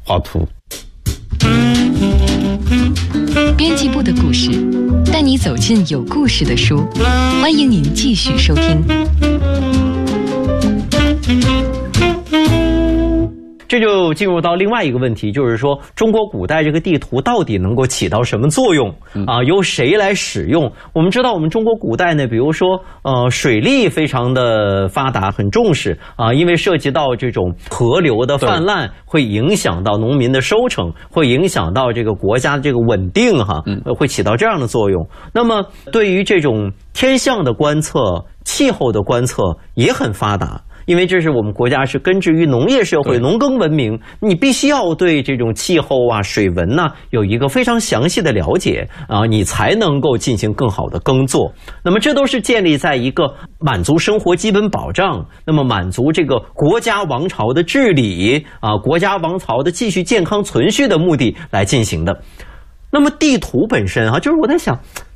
画图。 编辑部的故事，带你走进有故事的书。欢迎您继续收听。 这就进入到另外一个问题，就是说中国古代这个地图到底能够起到什么作用啊？由谁来使用？我们知道我们中国古代呢，比如说水利非常的发达，很重视啊，因为涉及到这种河流的泛滥，会影响到农民的收成，会影响到这个国家的这个稳定会起到这样的作用。那么对于这种天象的观测、气候的观测也很发达。因为这是我们国家是根植于农业社会、农耕文明，你必须要对这种气候啊、水文呢有一个非常详细的了解啊，你才能够进行更好的耕作。那么这都是建立在一个满足生活基本保障，那么满足这个国家王朝的治理啊、国家王朝的继续健康存续的目的来进行的。那么地图本身啊，就是我在想，